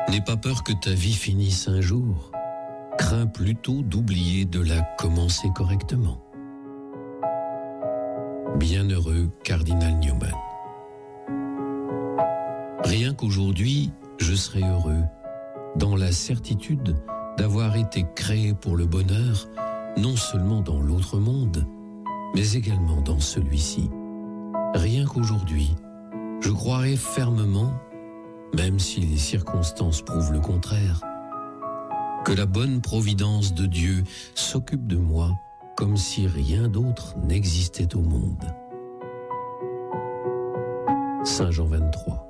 N'aie pas peur que ta vie finisse un jour. Crains plutôt d'oublier de la commencer correctement. Bienheureux cardinal Newman. Rien qu'aujourd'hui, je serai heureux, dans la certitude d'avoir été créé pour le bonheur, non seulement dans l'autre monde, mais également dans celui-ci. Rien qu'aujourd'hui, je croirai fermement, même si les circonstances prouvent le contraire, que la bonne providence de Dieu s'occupe de moi comme si rien d'autre n'existait au monde. Saint Jean 23.